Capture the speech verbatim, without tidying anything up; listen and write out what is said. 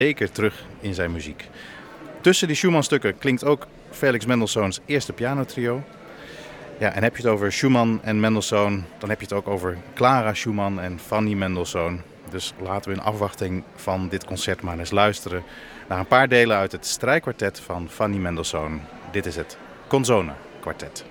zeker terug in zijn muziek. Tussen die Schumann-stukken klinkt ook Felix Mendelssohn's eerste pianotrio. Ja, en heb je het over Schumann en Mendelssohn, dan heb je het ook over Clara Schumann en Fanny Mendelssohn. Dus laten we in afwachting van dit concert maar eens luisteren naar een paar delen uit het strijkkwartet van Fanny Mendelssohn. Dit is het Consone Kwartet.